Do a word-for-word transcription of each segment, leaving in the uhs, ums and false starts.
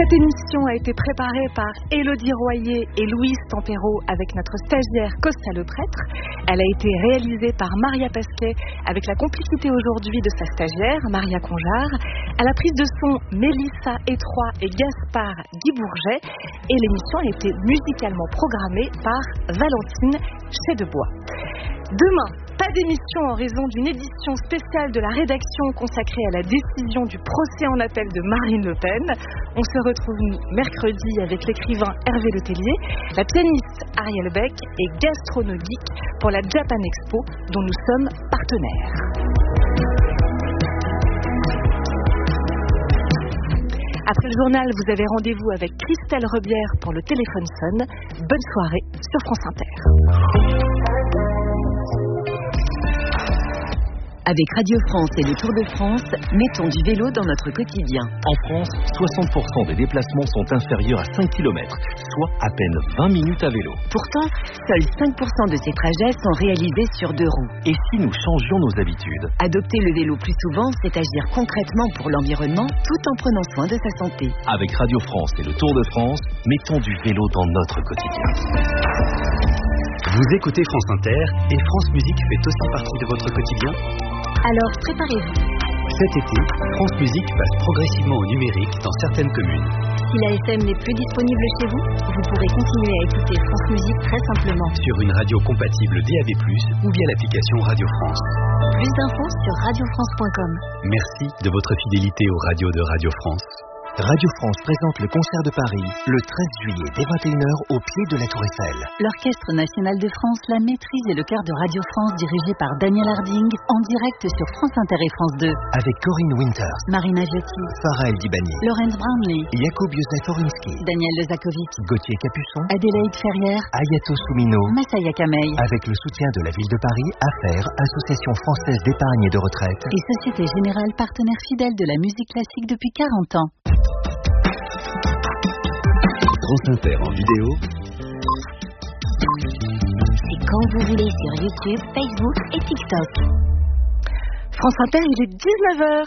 Cette émission a été préparée par Élodie Royer et Louise Tempero avec notre stagiaire Costa Le Prêtre. Elle a été réalisée par Maria Pasquet avec la complicité aujourd'hui de sa stagiaire, Maria Conjar. À la prise de son, Mélissa Étroit et Gaspard Guy Bourget. Et l'émission a été musicalement programmée par Valentine Chedebois. Demain, pas d'émission en raison d'une édition spéciale de la rédaction consacrée à la décision du procès en appel de Marine Le Pen. On se retrouve mercredi avec l'écrivain Hervé Letellier, la pianiste Ariel Beck et Gastronogeek pour la Japan Expo dont nous sommes partenaires. Après le journal, vous avez rendez-vous avec Christelle Rebière pour le téléphone sonne. Bonne soirée sur France Inter. Avec Radio France et le Tour de France, mettons du vélo dans notre quotidien. En France, soixante pour cent des déplacements sont inférieurs à cinq kilomètres, soit à peine vingt minutes à vélo. Pourtant, seuls cinq pour cent de ces trajets sont réalisés sur deux roues. Et si nous changions nos habitudes ? Adopter le vélo plus souvent, c'est agir concrètement pour l'environnement tout en prenant soin de sa santé. Avec Radio France et le Tour de France, mettons du vélo dans notre quotidien. Vous écoutez France Inter et France Musique fait aussi partie de votre quotidien ? Alors préparez-vous. Cet été, France Musique passe progressivement au numérique dans certaines communes. Si la F M n'est plus disponible chez vous, vous pourrez continuer à écouter France Musique très simplement. Sur une radio compatible D A B plus, ou via l'application Radio France. Plus d'infos sur radio france point com. Merci de votre fidélité aux radios de Radio France. Radio France présente le concert de Paris le treize juillet dès vingt et une heures au pied de la Tour Eiffel. L'Orchestre National de France, la Maîtrise et le chœur de Radio France dirigé par Daniel Harding en direct sur France Inter et France deux. Avec Corinne Winters, Marina Jetti, Farah El Dibani, Laurence Brownlee, Jakub Józef Orinsky, Daniel Lezakovic, Gauthier Capuçon, Adélaïde Ferrière, Ayato Soumino, Massaya Kamei. Avec le soutien de la ville de Paris, Affaires, Association française d'épargne et de retraite et Société Générale, partenaire fidèle de la musique classique depuis quarante ans. France Inter en vidéo. C'est quand vous voulez sur YouTube, Facebook et TikTok. France Inter, il est dix-neuf heures.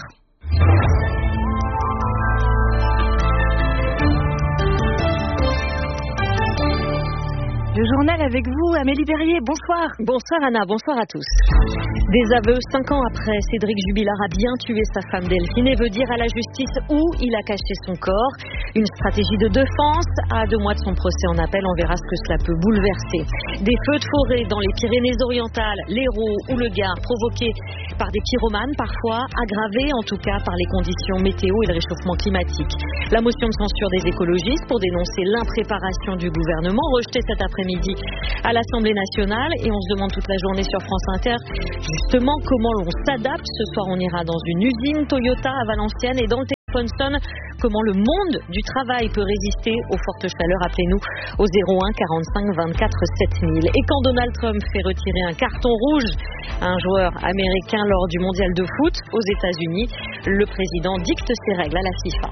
Le journal avec vous, Amélie Berrier, bonsoir. Bonsoir Anna, bonsoir à tous. Des aveux, cinq ans après, Cédric Jubilard a bien tué sa femme Delphine et veut dire à la justice où il a caché son corps. Une stratégie de défense. À deux mois de son procès en appel, on verra ce que cela peut bouleverser. Des feux de forêt dans les Pyrénées-Orientales, l'Hérault ou le Gard, provoqués par des pyromanes parfois, aggravés en tout cas par les conditions météo et le réchauffement climatique. La motion de censure des écologistes pour dénoncer l'impréparation du gouvernement, rejetée cet après-midi à l'Assemblée nationale. Et on se demande toute la journée sur France Inter justement comment l'on s'adapte. Ce soir on ira dans une usine Toyota à Valenciennes et dans le téléphone sonne comment le monde du travail peut résister aux fortes chaleurs. Appelez-nous au zéro un quarante-cinq vingt-quatre sept mille. Et quand Donald Trump fait retirer un carton rouge à un joueur américain lors du mondial de foot aux États-Unis, le président dicte ses règles à la FIFA.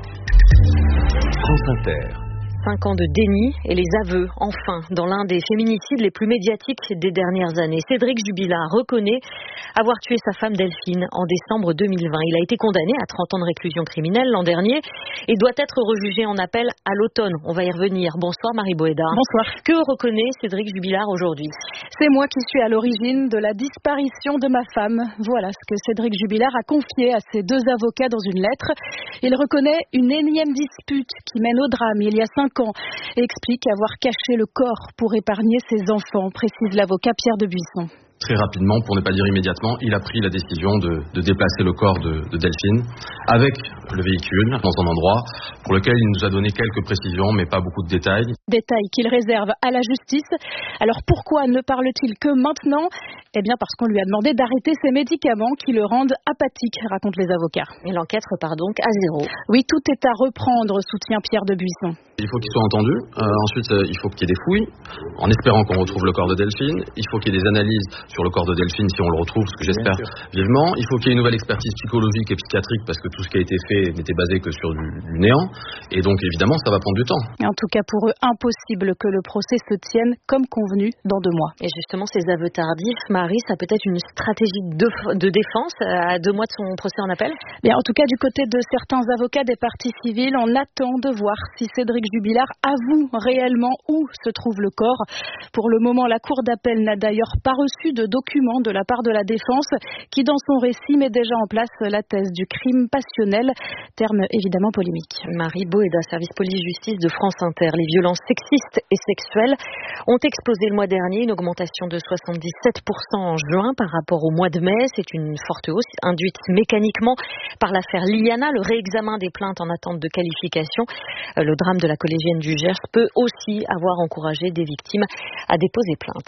France Inter. Cinq ans de déni et les aveux, enfin, dans l'un des féminicides les plus médiatiques des dernières années. Cédric Jubilard reconnaît avoir tué sa femme Delphine en décembre deux mille vingt. Il a été condamné à trente ans de réclusion criminelle l'an dernier et doit être rejugé en appel à l'automne. On va y revenir. Bonsoir Marie Boéda. Bonsoir. Que reconnaît Cédric Jubilard aujourd'hui ? C'est moi qui suis à l'origine de la disparition de ma femme. Voilà ce que Cédric Jubilard a confié à ses deux avocats dans une lettre. Il reconnaît une énième dispute qui mène au drame il y a cinq ans et explique avoir caché le corps pour épargner ses enfants, précise l'avocat Pierre de Buisson. Très rapidement, pour ne pas dire immédiatement, il a pris la décision de, de déplacer le corps de, de Delphine avec le véhicule dans un endroit pour lequel il nous a donné quelques précisions, mais pas beaucoup de détails. Détails qu'il réserve à la justice. Alors pourquoi ne parle-t-il que maintenant ? Eh bien parce qu'on lui a demandé d'arrêter ses médicaments qui le rendent apathique, racontent les avocats. Et l'enquête repart donc à zéro. Oui, tout est à reprendre, soutient Pierre de Buisson. Il faut qu'il soit entendu. Euh, ensuite, euh, il faut qu'il y ait des fouilles, en espérant qu'on retrouve le corps de Delphine. Il faut qu'il y ait des analyses sur le corps de Delphine si on le retrouve, ce que j'espère vivement. Il faut qu'il y ait une nouvelle expertise psychologique et psychiatrique parce que tout ce qui a été fait n'était basé que sur du, du néant. Et donc évidemment, ça va prendre du temps. Et en tout cas, pour eux, impossible que le procès se tienne comme convenu dans deux mois. Et justement, ces aveux tardifs, Marie, ça peut être une stratégie de, de défense à deux mois de son procès en appel? Bien, en tout cas, du côté de certains avocats des parties civiles, on attend de voir si Cédric Jubilard avoue réellement où se trouve le corps. Pour le moment, la Cour d'appel n'a d'ailleurs pas reçu de documents de la part de la défense qui, dans son récit, met déjà en place la thèse du crime passionnel, terme évidemment polémique. Marie Boéda, service police-justice de France Inter. Les violences sexistes et sexuelles ont explosé le mois dernier, une augmentation de soixante-dix-sept pour cent en juin par rapport au mois de mai. C'est une forte hausse induite mécaniquement par l'affaire Liana, le réexamen des plaintes en attente de qualification. Le drame de la collégienne du Gers peut aussi avoir encouragé des victimes à déposer plainte.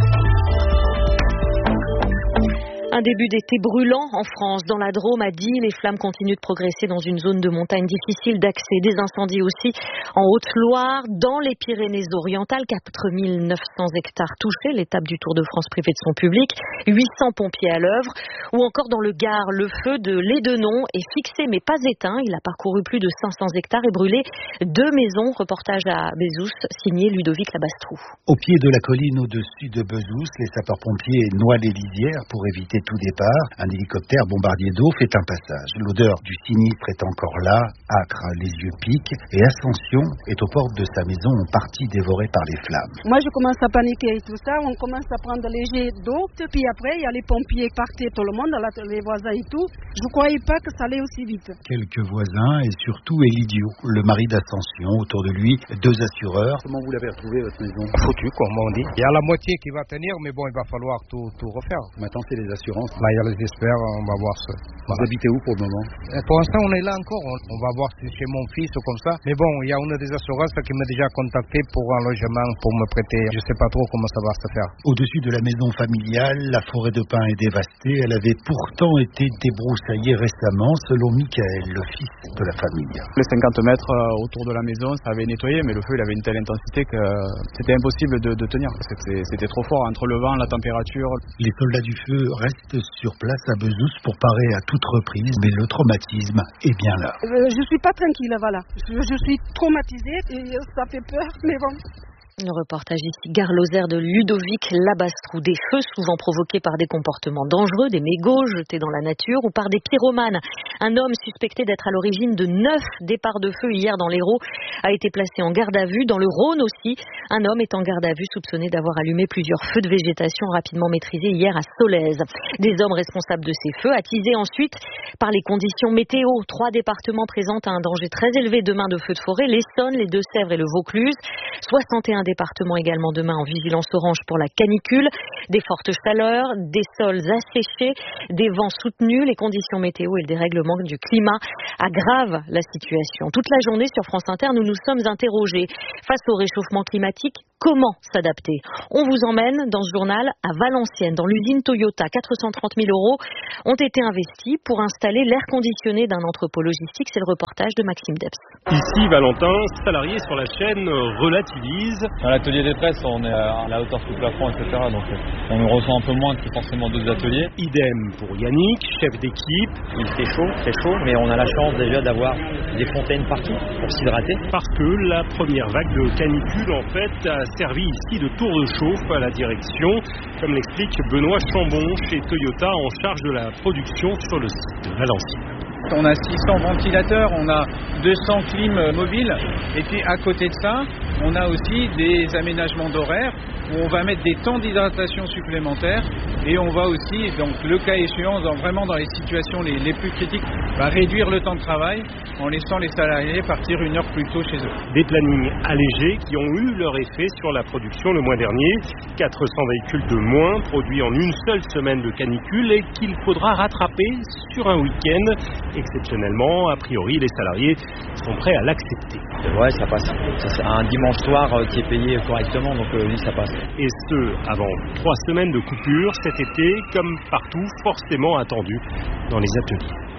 Un début d'été brûlant en France. Dans la Drôme, à Die, les flammes continuent de progresser dans une zone de montagne difficile d'accès. Des incendies aussi en Haute-Loire, dans les Pyrénées-Orientales. quatre mille neuf cents hectares touchés, l'étape du Tour de France privé de son public. huit cents pompiers à l'œuvre. Ou encore dans le Gard, le feu de Lédenon est fixé mais pas éteint. Il a parcouru plus de cinq cents hectares et brûlé deux maisons. Reportage à Bezous, signé Ludovic Labastrou. Au pied de la colline au-dessus de Bezous, les sapeurs-pompiers noient les lisières pour éviter tout départ. Un hélicoptère bombardier d'eau fait un passage. L'odeur du sinistre est encore là, âcre, les yeux piquent, et Ascension est aux portes de sa maison en partie dévorée par les flammes. Moi je commence à paniquer et tout ça, on commence à prendre les jets d'eau, puis après il y a les pompiers partis, tout le monde, les voisins et tout. Je ne croyais pas que ça allait aussi vite. Quelques voisins et surtout Elidio, le mari d'Ascension, autour de lui deux assureurs. Comment vous l'avez retrouvé votre maison? Foutu, comme on dit. Il y a la moitié qui va tenir, mais bon, il va falloir tout, tout refaire. Maintenant c'est les assurances. Là, il y a les experts, on va voir ça. Vous voilà. Habitez où pour le moment? Pour l'instant, on est là encore. On va voir si chez mon fils ou comme ça. Mais bon, il y a une des assurances qui m'a déjà contacté pour un logement, pour me prêter. Je ne sais pas trop comment ça va se faire. Au-dessus de la maison familiale, la forêt de pins est dévastée. Elle avait pourtant été débroussaillée récemment, selon Michael, le fils de la famille. Les cinquante mètres autour de la maison, ça avait nettoyé, mais le feu, il avait une telle intensité que c'était impossible de, de tenir. C'était, c'était trop fort entre le vent, la température. Les soldats du feu restent sur place à Bezous pour parer à toute reprise, mais le traumatisme est bien là. Euh, je suis pas tranquille, voilà. Je, je suis traumatisée et ça fait peur, mais bon. Le reportage ici, Gare Lozère de Ludovic Labastrou. Des feux souvent provoqués par des comportements dangereux, des mégots jetés dans la nature ou par des pyromanes. Un homme suspecté d'être à l'origine de neuf départs de feu hier dans l'Hérault a été placé en garde à vue. Dans le Rhône aussi, un homme est en garde à vue soupçonné d'avoir allumé plusieurs feux de végétation rapidement maîtrisés hier à Solèze. Des hommes responsables de ces feux, attisés ensuite par les conditions météo. Trois départements présentent un danger très élevé demain de feux de forêt, l'Essonne, les Deux-Sèvres et le Vaucluse. soixante et un départements également demain en vigilance orange pour la canicule. Des fortes chaleurs, des sols asséchés, des vents soutenus. Les conditions météo et le dérèglement du climat aggravent la situation. Toute la journée sur France Inter, nous nous sommes interrogés. Face au réchauffement climatique, comment s'adapter? On vous emmène dans ce journal à Valenciennes, dans l'usine Toyota. quatre cent trente mille euros ont été investis pour installer l'air conditionné d'un entrepôt logistique. C'est le reportage de Maxime Debs. Ici, Valentin, salarié sur la chaîne, relativise. Dans l'atelier des presses, on est à la hauteur sous plafond, et cetera. Donc on nous ressent un peu moins que forcément d'autres ateliers. Idem pour Yannick, chef d'équipe. Il fait chaud, très chaud, mais on a la chance déjà d'avoir des fontaines partout pour s'hydrater. Parce que la première vague de canicule, en fait, a servi ici de tour de chauffe à la direction, comme l'explique Benoît Chambon chez Toyota en charge de la production sur le site de Valenciennes. On a six cents ventilateurs, on a deux cents clim mobiles et puis à côté de ça, on a aussi des aménagements d'horaire où on va mettre des temps d'hydratation supplémentaires et on va aussi, donc le cas échéant, dans, vraiment dans les situations les, les plus critiques, va réduire le temps de travail en laissant les salariés partir une heure plus tôt chez eux. Des plannings allégés qui ont eu leur effet sur la production le mois dernier. quatre cents véhicules de moins produits en une seule semaine de canicule et qu'il faudra rattraper sur un week-end. Exceptionnellement, a priori, les salariés sont prêts à l'accepter. Ouais, ça passe. C'est un dimanche soir qui est payé correctement, donc euh, oui, ça passe. Et ce, avant trois semaines de coupure cet été, comme partout, forcément attendu dans les ateliers.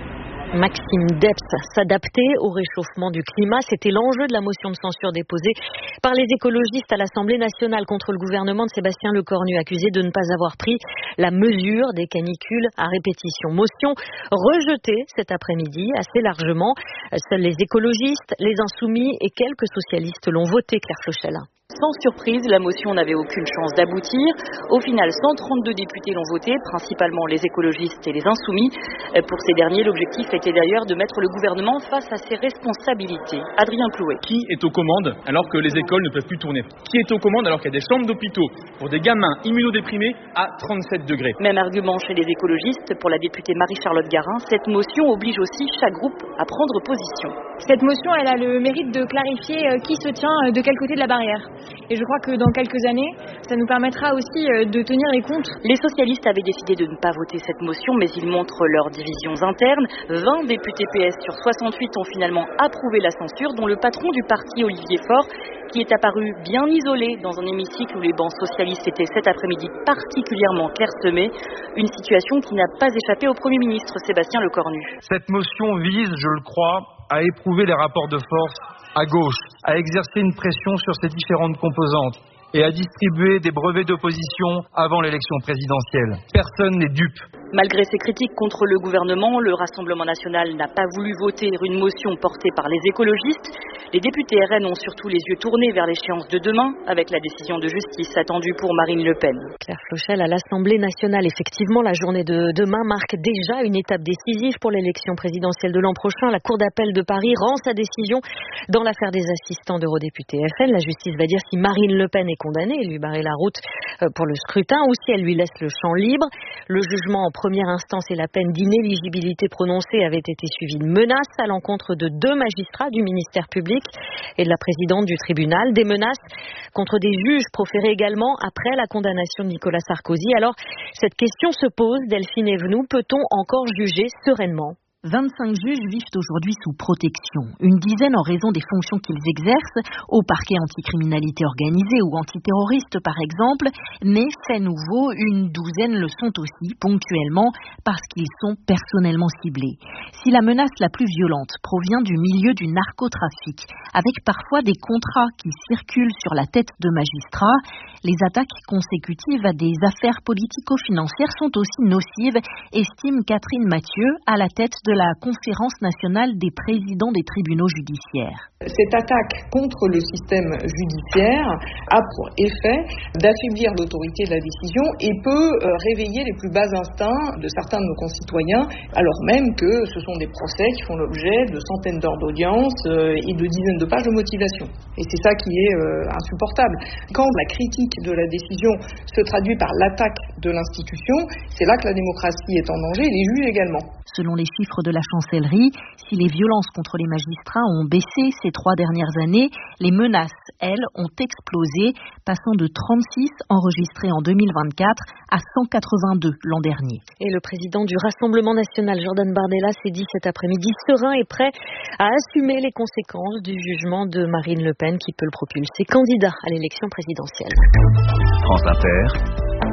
Maxime Debs, s'adapter au réchauffement du climat, c'était l'enjeu de la motion de censure déposée par les écologistes à l'Assemblée nationale contre le gouvernement de Sébastien Lecornu, accusé de ne pas avoir pris la mesure des canicules à répétition. Motion rejetée cet après-midi assez largement. Seuls les écologistes, les insoumis et quelques socialistes l'ont voté, Claire Flochel. Sans surprise, la motion n'avait aucune chance d'aboutir. Au final, cent trente-deux députés l'ont voté, principalement les écologistes et les insoumis. Pour ces derniers, l'objectif était d'ailleurs de mettre le gouvernement face à ses responsabilités. Adrien Plouet. Qui est aux commandes alors que les écoles ne peuvent plus tourner? Qui est aux commandes alors qu'il y a des chambres d'hôpitaux pour des gamins immunodéprimés à trente-sept degrés? Même argument chez les écologistes. Pour la députée Marie-Charlotte Garin, cette motion oblige aussi chaque groupe à prendre position. Cette motion, elle a le mérite de clarifier qui se tient de quel côté de la barrière. Et je crois que dans quelques années, ça nous permettra aussi de tenir les comptes. Les socialistes avaient décidé de ne pas voter cette motion, mais ils montrent leurs divisions internes. vingt députés P S sur soixante-huit ont finalement approuvé la censure, dont le patron du parti, Olivier Faure, qui est apparu bien isolé dans un hémicycle où les bancs socialistes étaient cet après-midi particulièrement clairsemés. Une situation qui n'a pas échappé au Premier ministre Sébastien Lecornu. Cette motion vise, je le crois, à éprouver les rapports de force à gauche, à exercer une pression sur ces différentes composantes et à distribuer des brevets d'opposition avant l'élection présidentielle. Personne n'est dupe. Malgré ses critiques contre le gouvernement, le Rassemblement national n'a pas voulu voter une motion portée par les écologistes. Les députés R N ont surtout les yeux tournés vers l'échéance de demain, avec la décision de justice attendue pour Marine Le Pen. Claire Flochel, à l'Assemblée nationale, effectivement, la journée de demain marque déjà une étape décisive pour l'élection présidentielle de l'an prochain. La Cour d'appel de Paris rend sa décision dans l'affaire des assistants d'eurodéputés F N. La justice va dire si Marine Le Pen est condamnée et lui barrer la route pour le scrutin ou si elle lui laisse le champ libre. Le jugement en première instance et la peine d'inéligibilité prononcée avaient été suivis de menaces à l'encontre de deux magistrats du ministère public et de la présidente du tribunal. Des menaces contre des juges proférées également après la condamnation de Nicolas Sarkozy. Alors, cette question se pose, Delphine Evenou, peut-on encore juger sereinement ? vingt-cinq juges vivent aujourd'hui sous protection, une dizaine en raison des fonctions qu'ils exercent, au parquet anticriminalité organisée ou antiterroriste par exemple, mais fait nouveau, une douzaine le sont aussi ponctuellement parce qu'ils sont personnellement ciblés. Si la menace la plus violente provient du milieu du narcotrafic, avec parfois des contrats qui circulent sur la tête de magistrats, les attaques consécutives à des affaires politico-financières sont aussi nocives, estime Catherine Mathieu, à la tête de la Conférence nationale des présidents des tribunaux judiciaires. Cette attaque contre le système judiciaire a pour effet d'affaiblir l'autorité de la décision et peut réveiller les plus bas instincts de certains de nos concitoyens, alors même que ce sont des procès qui font l'objet de centaines d'heures d'audience et de dizaines de pages de motivation. Et c'est ça qui est insupportable. Quand la critique de la décision se traduit par l'attaque de l'institution, c'est là que la démocratie est en danger et les juges également. Selon les chiffres de la chancellerie, si les violences contre les magistrats ont baissé ces trois dernières années, les menaces, elles, ont explosé, passant de trente-six enregistrées en deux mille vingt-quatre à cent quatre-vingt-deux l'an dernier. Et le président du Rassemblement national, Jordan Bardella, s'est dit cet après-midi serein et prêt à assumer les conséquences du jugement de Marine Le Pen qui peut le propulser candidat à l'élection présidentielle. France Inter.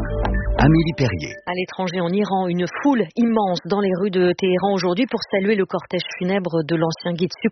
Amélie Perrier. À l'étranger, en Iran, une foule immense dans les rues de Téhéran aujourd'hui pour saluer le cortège funèbre de l'ancien guide suprême